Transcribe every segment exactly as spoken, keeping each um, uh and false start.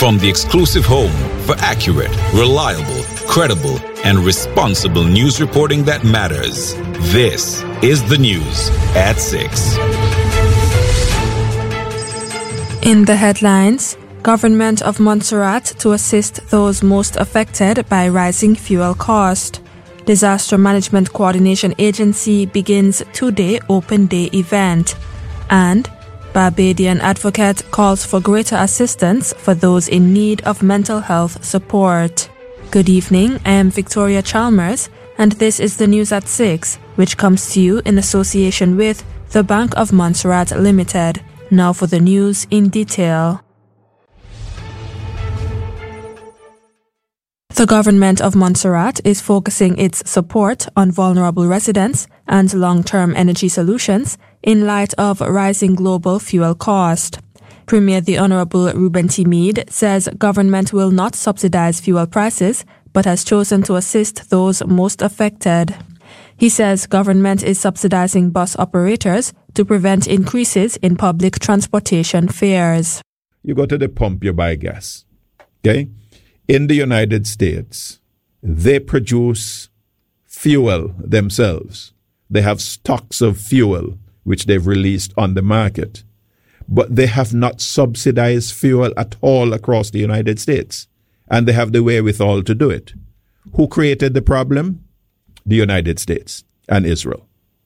From the exclusive home for accurate, reliable, credible, and responsible news reporting that matters, this is the news at six. In the headlines, Government of Montserrat to assist those most affected by rising fuel cost. Disaster Management Coordination Agency begins two-day open day event. And Barbadian advocate calls for greater assistance for those in need of mental health support. Good evening, I am Victoria Chalmers, and this is the news at six, which comes to you in association with the Bank of Montserrat Limited. Now for the news in detail. The government of Montserrat is focusing its support on vulnerable residents and long-term energy solutions in light of rising global fuel cost. Premier the Honourable Reuben T. Meade says government will not subsidize fuel prices but has chosen to assist those most affected. He says government is subsidizing bus operators to prevent increases in public transportation fares. You go to the pump, you buy gas. Okay? In the United States, they produce fuel themselves. They have stocks of fuel which they've released on the market. But they have not subsidized fuel at all across the United States. And they have the wherewithal to do it. Who created the problem? The United States and Israel.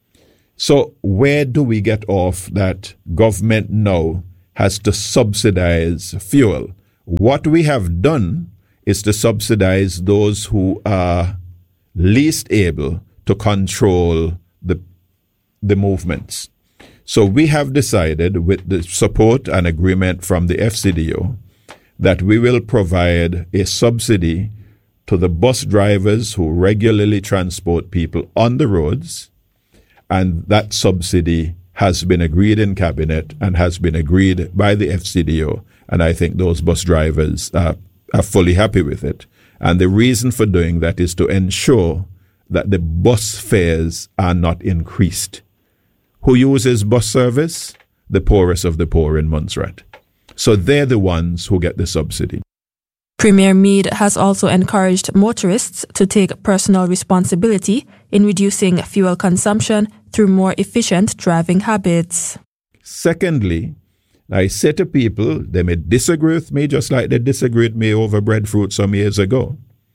So where do we get off that government now has to subsidize fuel? What we have done is to subsidize those who are least able to control the, the movements. So we have decided, with the support and agreement from the F C D O, that we will provide a subsidy to the bus drivers who regularly transport people on the roads, and that subsidy has been agreed in Cabinet and has been agreed by the F C D O, and I think those bus drivers are, are fully happy with it. And the reason for doing that is to ensure that the bus fares are not increased. Who uses bus service? The poorest of the poor in Montserrat. So they're the ones who get the subsidy. Premier Meade has also encouraged motorists to take personal responsibility in reducing fuel consumption through more efficient driving habits. Secondly, I say to people, they may disagree with me just like they disagreed with me over breadfruit some years ago.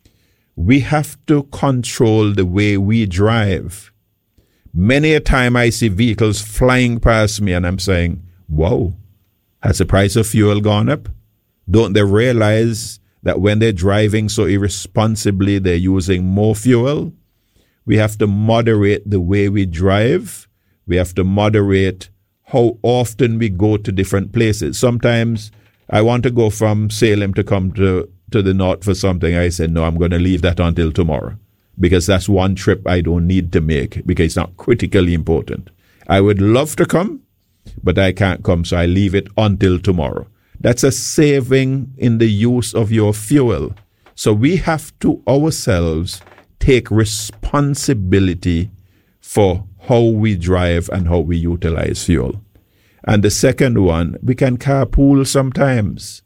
We have to control the way we drive. Many a time I see vehicles flying past me and I'm saying, wow, has the price of fuel gone up? Don't they realize that when they're driving so irresponsibly, they're using more fuel? We have to moderate the way we drive. We have to moderate how often we go to different places. Sometimes I want to go from Salem to come to, to the north for something. I said, no, I'm going to leave that until tomorrow because that's one trip I don't need to make because it's not critically important. I would love to come, but I can't come, so I leave it until tomorrow. That's a saving in the use of your fuel. So we have to ourselves take responsibility for how we drive and how we utilize fuel. And the second one, we can carpool sometimes.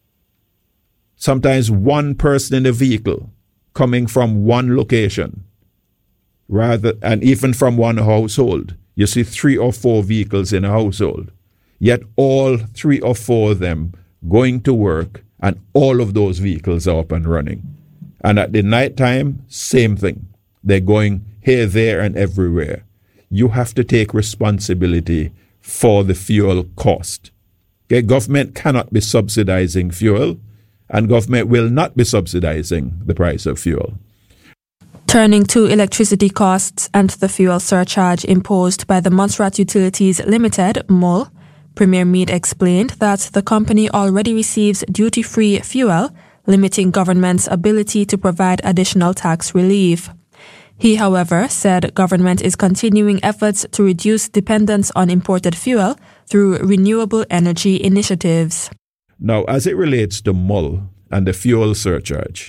Sometimes one person in the vehicle coming from one location, rather, and even from one household. You see three or four vehicles in a household, yet all three or four of them going to work, and all of those vehicles are up and running. And at the night time, same thing. They're going here, there, and everywhere. You have to take responsibility for the fuel cost. Okay, government cannot be subsidizing fuel, and government will not be subsidizing the price of fuel. Turning to electricity costs and the fuel surcharge imposed by the Montserrat Utilities Limited, M U L, Premier Meade explained that the company already receives duty-free fuel, limiting government's ability to provide additional tax relief. He, however, said government is continuing efforts to reduce dependence on imported fuel through renewable energy initiatives. Now, as it relates to M U L and the fuel surcharge,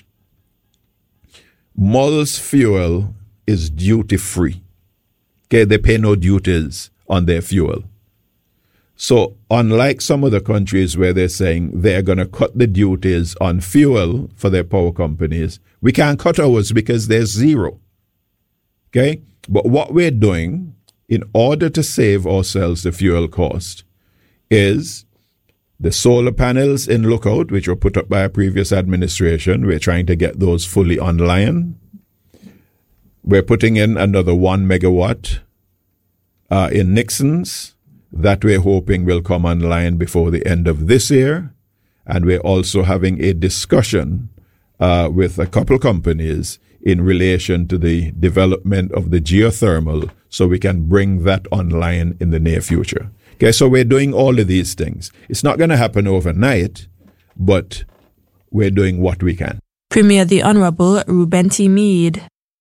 M U L's fuel is duty-free. Okay, they pay no duties on their fuel. So unlike some other countries where they're saying they're going to cut the duties on fuel for their power companies, we can't cut ours because there's zero. Okay? But what we're doing in order to save ourselves the fuel cost is the solar panels in Lookout, which were put up by a previous administration. We're trying to get those fully online. We're putting in another one megawatt uh, in Nixon's that we're hoping will come online before the end of this year. And we're also having a discussion uh, with a couple companies in relation to the development of the geothermal so we can bring that online in the near future. Okay, so we're doing all of these things. It's not going to happen overnight, but we're doing what we can. Premier the Honorable Reuben T. Meade.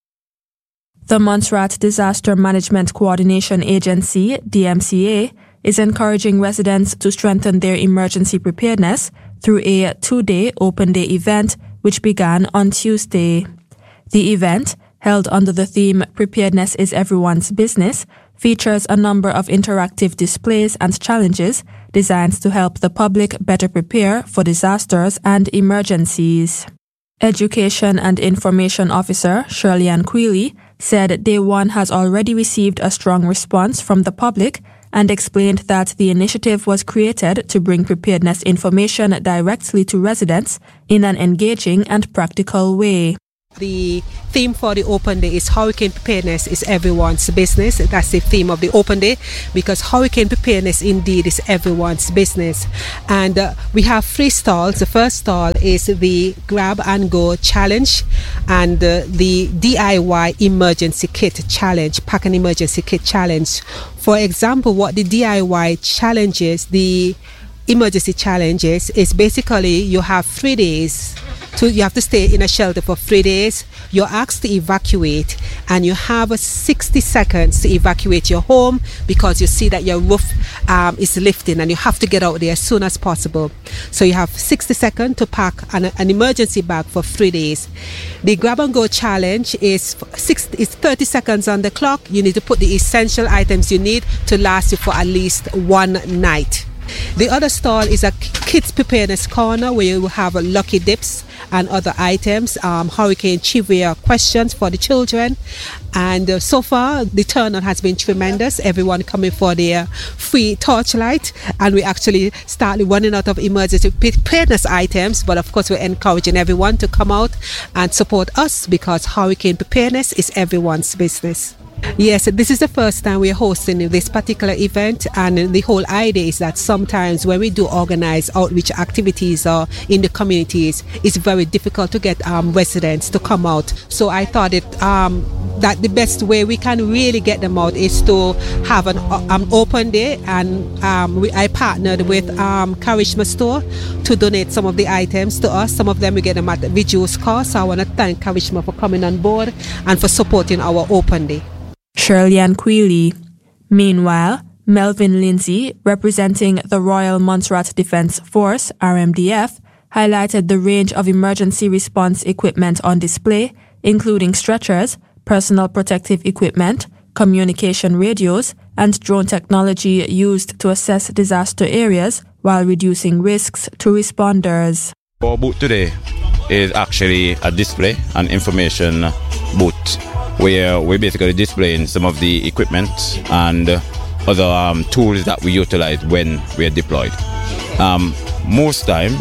The Montserrat Disaster Management Coordination Agency, D M C A, is encouraging residents to strengthen their emergency preparedness through a two-day open day event which began on Tuesday. The event, held under the theme Preparedness is Everyone's Business, features a number of interactive displays and challenges designed to help the public better prepare for disasters and emergencies. Education and Information Officer Shirley Ann Quealy said Day One has already received a strong response from the public and explained that the initiative was created to bring preparedness information directly to residents in an engaging and practical way. The theme for the Open Day is Hurricane Preparedness is Everyone's Business. That's the theme of the Open Day, because hurricane preparedness indeed is everyone's business. And uh, we have three stalls. The first stall is the Grab and Go Challenge and uh, the D I Y Emergency Kit Challenge, Pack an Emergency Kit Challenge. For example, what the D I Y challenge is, the emergency challenges is basically you have three days to, you have to stay in a shelter for three days. You're asked to evacuate and you have sixty seconds to evacuate your home because you see that your roof um, is lifting and you have to get out there as soon as possible. So you have sixty seconds to pack an, an emergency bag for three days. The Grab and Go Challenge is six, it's thirty seconds on the clock. You need to put the essential items you need to last you for at least one night. The other stall is a kids preparedness corner where you have lucky dips and other items, um, hurricane trivia questions for the children. And uh, so far, the turnout has been tremendous. Everyone coming for their free torchlight. And we actually started running out of emergency preparedness items. But of course, we're encouraging everyone to come out and support us because hurricane preparedness is everyone's business. Yes, this is the first time we're hosting this particular event, and the whole idea is that sometimes when we do organize outreach activities or in the communities, it's very difficult to get um, residents to come out. So I thought it, um, that the best way we can really get them out is to have an um, open day, and um, we, I partnered with um, Karishma Store to donate some of the items to us. Some of them we get them at reduced cost. So I want to thank Karishma for coming on board and for supporting our open day. Shirley Ann Quealy. Meanwhile, Melvin Lindsay, representing the Royal Montserrat Defence Force, R M D F, highlighted the range of emergency response equipment on display, including stretchers, personal protective equipment, communication radios, and drone technology used to assess disaster areas while reducing risks to responders. Our booth today is actually a display, an information booth, where we're basically displaying some of the equipment and other um, tools that we utilize when we're deployed. Um, most times,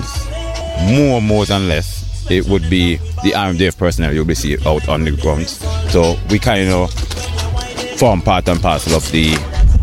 more more than less, it would be the R M D F personnel you'll be seeing out on the ground. So we kind of form part and parcel of the,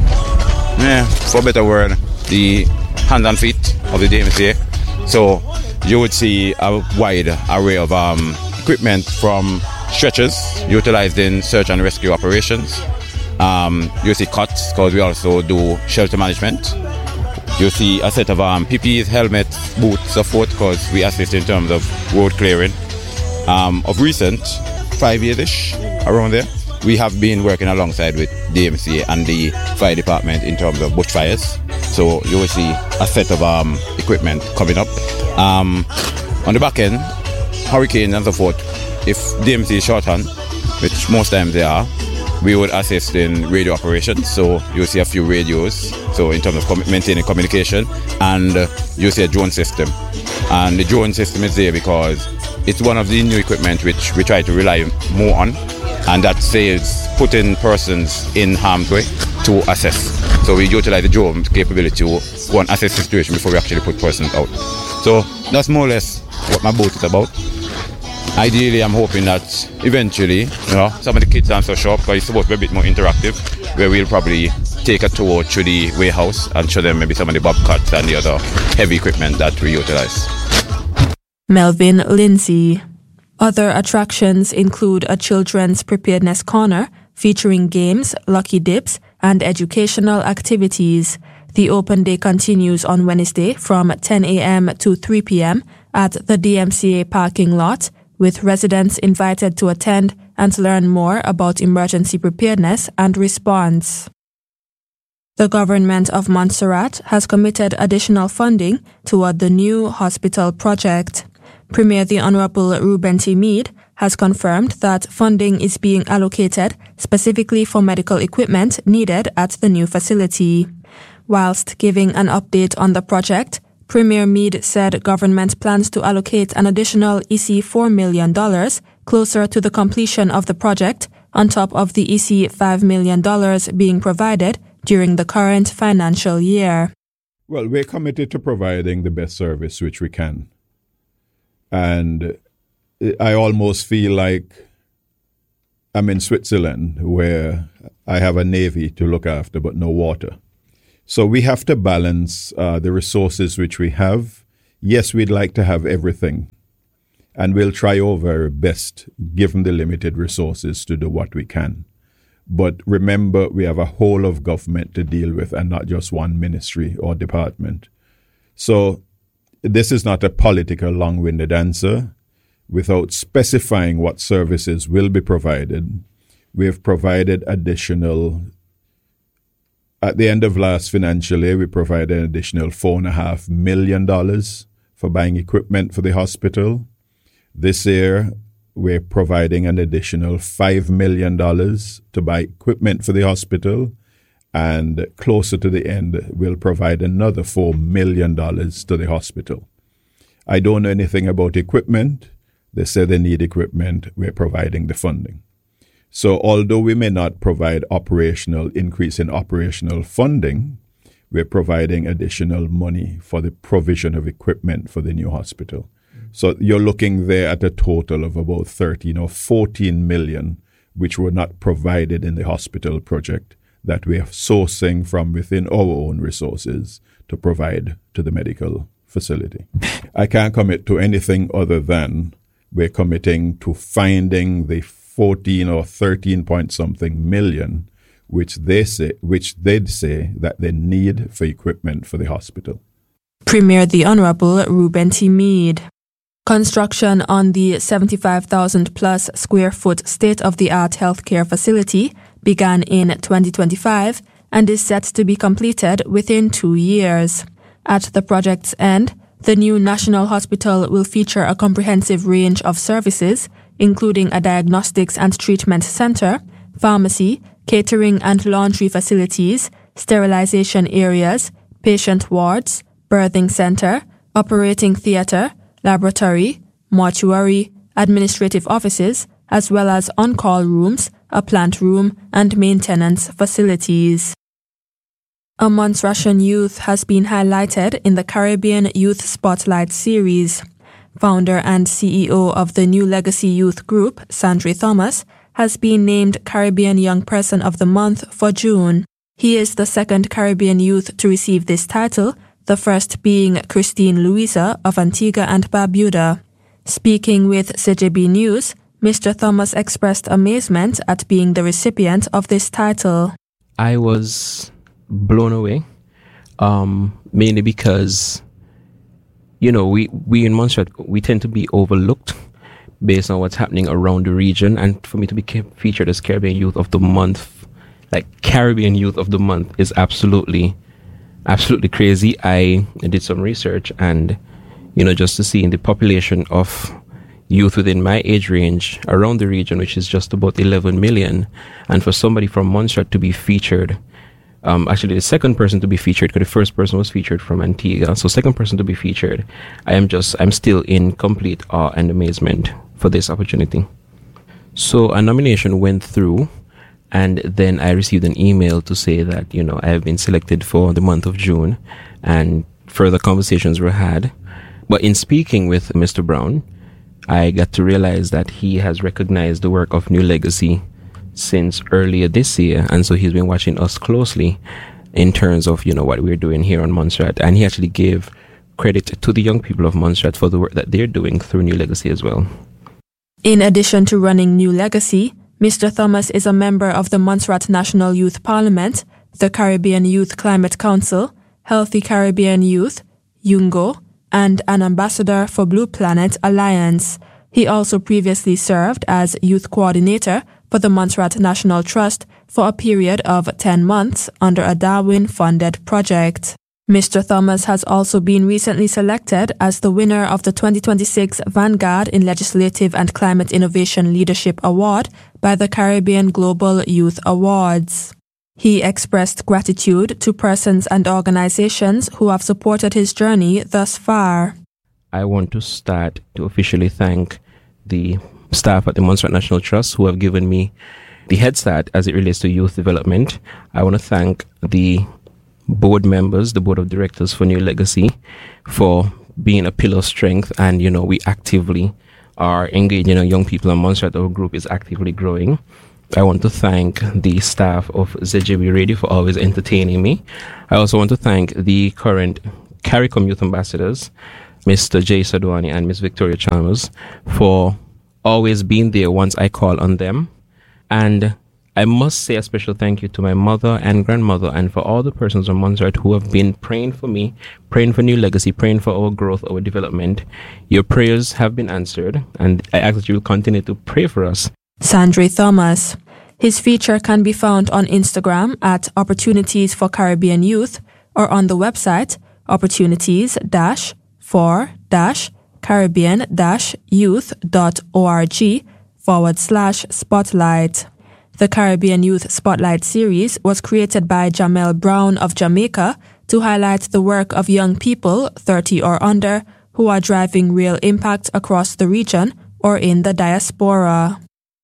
eh, for a better word, the hands and feet of the D M C A. So you would see a wide array of um, equipment, from stretchers utilized in search and rescue operations. Um, you see cots, because we also do shelter management. You see a set of um, P P Es, helmets, boots, so forth, because we assist in terms of road clearing. Um, of recent, five years-ish, around there, we have been working alongside with D M C A and the fire department in terms of bushfires. So you will see a set of um, equipment coming up. Um, on the back end, hurricanes and so forth, if D M C is shorthand, which most times they are, we would assist in radio operations. So you'll see a few radios, so in terms of com- maintaining communication, and uh, you'll see a drone system. And the drone system is there because it's one of the new equipment which we try to rely more on, and that saves putting persons in harm's way to assess. So we utilize the drone capability to go and assess the situation before we actually put persons out. So that's more or less what my boat is about. Ideally, I'm hoping that eventually, you know, some of the kids aren't so sharp, because it's supposed to be a bit more interactive, where we'll probably take a tour to the warehouse and show them maybe some of the bobcats and the other heavy equipment that we utilize. Melvin Lindsay. Other attractions include a children's preparedness corner featuring games, lucky dips, and educational activities. The open day continues on Wednesday from ten a.m. to three p.m. at the D M C A parking lot, with residents invited to attend and learn more about emergency preparedness and response. The government of Montserrat has committed additional funding toward the new hospital project. Premier the Honorable Reuben T. Meade has confirmed that funding is being allocated specifically for medical equipment needed at the new facility. Whilst giving an update on the project, Premier Meade said government plans to allocate an additional E C four million dollars closer to the completion of the project, on top of the E C five million dollars being provided during the current financial year. Well, we're committed to providing the best service which we can. And I almost feel like I'm in Switzerland, where I have a navy to look after but no water. So we have to balance uh, the resources which we have. Yes, we'd like to have everything, and we'll try over our best, given the limited resources, to do what we can. But remember, we have a whole of government to deal with, and not just one ministry or department. So this is not a political, long-winded answer. Without specifying what services will be provided, we have provided additional. At the end of last financial year, we provided an additional four and a half million dollars for buying equipment for the hospital. This year, we're providing an additional five million dollars to buy equipment for the hospital. And closer to the end, we'll provide another four million dollars to the hospital. I don't know anything about equipment. They say they need equipment. We're providing the funding. So although we may not provide operational increase in operational funding, we're providing additional money for the provision of equipment for the new hospital. Mm-hmm. So you're looking there at a total of about thirteen or fourteen million, which were not provided in the hospital project, that we are sourcing from within our own resources to provide to the medical facility. I can't commit to anything other than we're committing to finding the fourteen or thirteen point something million, which they say, which they'd say that they need for equipment for the hospital. Premier the Honorable Reuben T. Meade. Construction on the seventy-five thousand plus square foot state-of-the-art healthcare facility began in twenty twenty-five and is set to be completed within two years. At the project's end, the new National Hospital will feature a comprehensive range of services, including a diagnostics and treatment center, pharmacy, catering and laundry facilities, sterilization areas, patient wards, birthing center, operating theater, laboratory, mortuary, administrative offices, as well as on-call rooms, a plant room, and maintenance facilities. A Montserratian youth has been highlighted in the Caribbean Youth Spotlight series. Founder and C E O of the New Legacy Youth Group, Sandri Thomas, has been named Caribbean Young Person of the Month for June. He is the second Caribbean youth to receive this title, the first being Christine Louisa of Antigua and Barbuda. Speaking with C J B News, Mister Thomas expressed amazement at being the recipient of this title. I was blown away, um, mainly because, you know, we, we in Montserrat, we tend to be overlooked based on what's happening around the region. And for me to be featured as Caribbean Youth of the Month, like Caribbean Youth of the Month, is absolutely, absolutely crazy. I did some research, and, you know, just to see in the population of youth within my age range around the region, which is just about eleven million. And for somebody from Montserrat to be featured, um, actually the second person to be featured, because the first person was featured from Antigua, so second person to be featured, I am just, I'm still in complete awe and amazement for this opportunity. So a nomination went through, and then I received an email to say that, you know, I have been selected for the month of June, and further conversations were had. But in speaking with Mister Brown, I got to realize that he has recognized the work of New Legacy since earlier this year, and so he's been watching us closely in terms of, you know, what we're doing here on Montserrat, and he actually gave credit to the young people of Montserrat for the work that they're doing through New Legacy as well. In addition to running New Legacy, Mister Thomas is a member of the Montserrat National Youth Parliament, the Caribbean Youth Climate Council, Healthy Caribbean Youth, YUNGO, and an ambassador for Blue Planet Alliance. He also previously served as youth coordinator for the Montserrat National Trust for a period of ten months under a Darwin-funded project. Mister Thomas has also been recently selected as the winner of the twenty twenty-six Vanguard in Legislative and Climate Innovation Leadership Award by the Caribbean Global Youth Awards. He expressed gratitude to persons and organizations who have supported his journey thus far. I want to start to officially thank the staff at the Montserrat National Trust who have given me the head start as it relates to youth development. I want to thank the board members, the board of directors for New Legacy, for being a pillar of strength. And, you know, we actively are engaging our young people, and Montserrat, our group, is actively growing. I want to thank the staff of Z J B Radio for always entertaining me. I also want to thank the current CARICOM Youth Ambassadors, Mister Jay Sadwani and Miss Victoria Chalmers, for always being there once I call on them. And I must say a special thank you to my mother and grandmother, and for all the persons on Montserrat who have been praying for me, praying for New Legacy, praying for our growth, our development. Your prayers have been answered, and I ask that you will continue to pray for us. Sandre Thomas. His feature can be found on Instagram at Opportunities for Caribbean Youth, or on the website opportunities for Caribbean youth dot org forward slash spotlight. The Caribbean Youth Spotlight series was created by Jamel Brown of Jamaica to highlight the work of young people thirty or under who are driving real impact across the region or in the diaspora.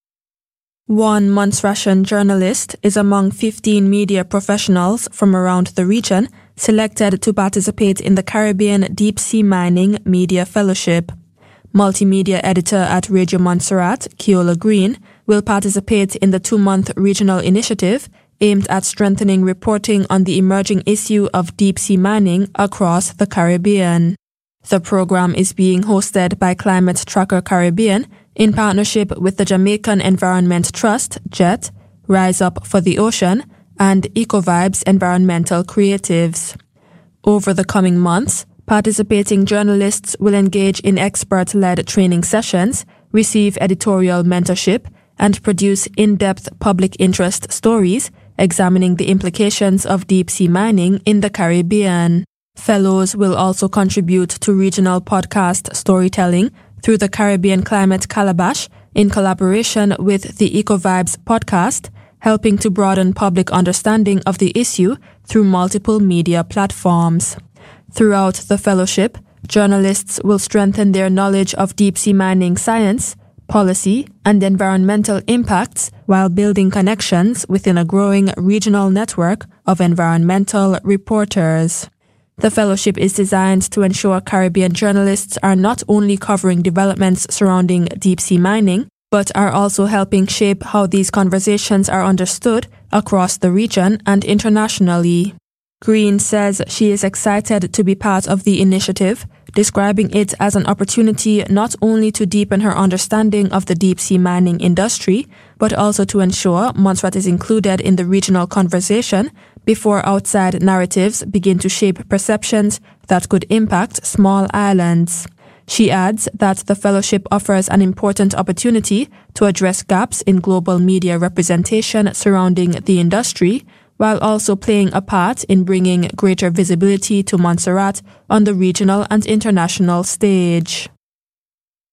One Montserratian journalist is among fifteen media professionals from around the region selected to participate in the Caribbean Deep Sea Mining Media Fellowship. Multimedia editor at Radio Montserrat, Keola Green, will participate in the two-month regional initiative aimed at strengthening reporting on the emerging issue of deep sea mining across the Caribbean. The program is being hosted by Climate Tracker Caribbean in partnership with the Jamaican Environment Trust, JET, Rise Up for the Ocean, and EcoVibes Environmental Creatives. Over the coming months, participating journalists will engage in expert-led training sessions, receive editorial mentorship, and produce in-depth public interest stories examining the implications of deep-sea mining in the Caribbean. Fellows will also contribute to regional podcast storytelling through the Caribbean Climate Calabash in collaboration with the EcoVibes podcast, helping to broaden public understanding of the issue through multiple media platforms. Throughout the fellowship, journalists will strengthen their knowledge of deep-sea mining science, policy, and environmental impacts while building connections within a growing regional network of environmental reporters. The fellowship is designed to ensure Caribbean journalists are not only covering developments surrounding deep-sea mining, but are also helping shape how these conversations are understood across the region and internationally. Green says she is excited to be part of the initiative, describing it as an opportunity not only to deepen her understanding of the deep-sea mining industry, but also to ensure Montserrat is included in the regional conversation before outside narratives begin to shape perceptions that could impact small islands. She adds that the fellowship offers an important opportunity to address gaps in global media representation surrounding the industry, while also playing a part in bringing greater visibility to Montserrat on the regional and international stage.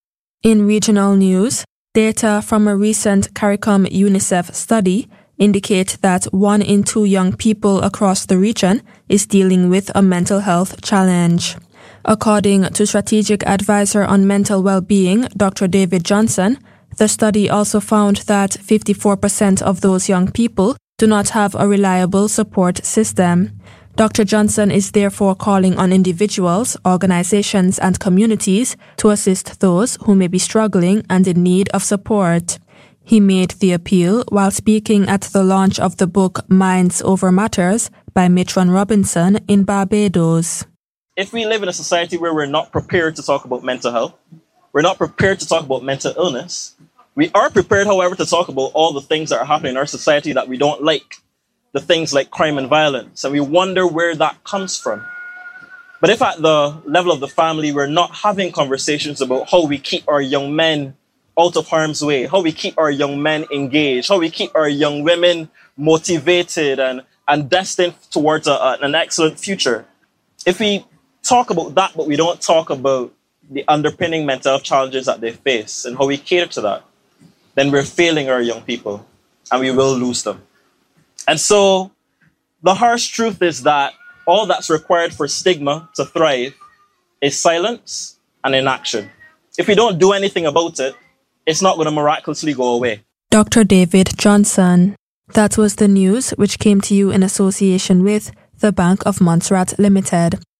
In regional news, data from a recent CARICOM UNICEF study indicate that one in two young people across the region is dealing with a mental health challenge. According to Strategic Advisor on Mental Well-being, Doctor David Johnson, the study also found that fifty-four percent of those young people do not have a reliable support system. Doctor Johnson is therefore calling on individuals, organizations, and communities to assist those who may be struggling and in need of support. He made the appeal while speaking at the launch of the book Minds Over Matters by Mitron Robinson in Barbados. If we live in a society where we're not prepared to talk about mental health, we're not prepared to talk about mental illness, we are prepared, however, to talk about all the things that are happening in our society that we don't like. The things like crime and violence, and we wonder where that comes from. But if at the level of the family, we're not having conversations about how we keep our young men out of harm's way, how we keep our young men engaged, how we keep our young women motivated and, and destined towards a, a, an excellent future. If we talk about that, but we don't talk about the underpinning mental health challenges that they face and how we cater to that, then we're failing our young people and we will lose them. And so the harsh truth is that all that's required for stigma to thrive is silence and inaction. If we don't do anything about it, it's not going to miraculously go away. Doctor David Johnson. That was the news which came to you in association with the Bank of Montserrat Limited.